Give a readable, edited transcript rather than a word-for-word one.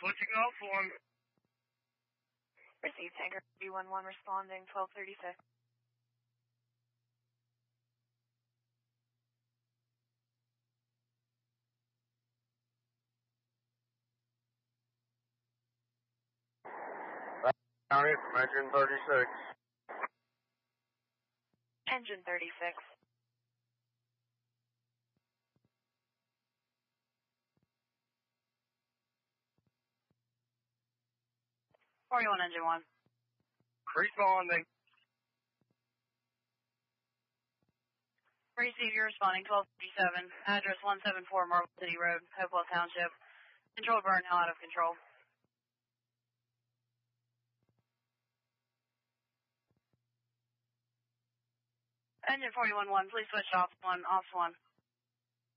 Switching off one. Received Tanker B11 responding 1236. County from engine 36. Engine 36. Engine 1. Responding. Receive, you're responding 1237. Address 174 Marble City Road, Hopewell Township. Control burn now out of control. Engine 411, please switch off 1, off 1.